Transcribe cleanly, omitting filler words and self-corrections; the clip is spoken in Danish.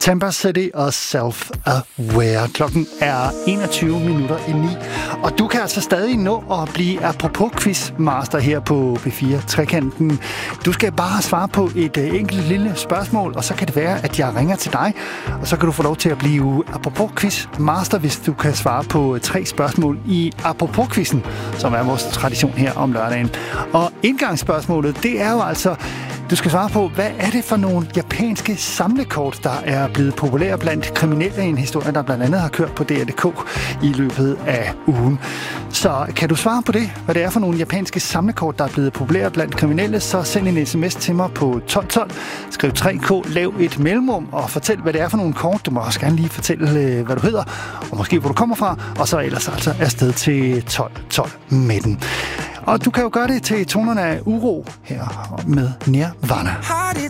Tampa City og Self-Aware. Klokken er 21:09, og du kan altså stadig nå at blive apropos quizmaster her på B4 Trekanten. Du skal bare svare på et enkelt lille spørgsmål, og så kan det være, at jeg ringer til dig, og så kan du få lov til at blive apropos quizmaster, hvis du kan svare på 3 spørgsmål i apropos quizzen, som er vores tradition her om lørdagen. Og indgangsspørgsmålet, det er jo altså, du skal svare på, hvad er det for nogle japanske samlekort, der er blevet populære blandt kriminelle, en historie, der blandt andet har kørt på DR.dk i løbet af ugen. Så kan du svare på det, hvad det er for nogle japanske samlekort, der er blevet populære blandt kriminelle, så send en sms til mig på 1212. Skriv 3K, lav et mellemrum og fortæl, hvad det er for nogle kort. Du må også gerne lige fortælle, hvad du hedder, og måske hvor du kommer fra, og så ellers altså afsted til 1212 med den. Og du kan jo gøre det til tonerne af uro her med Nirvana.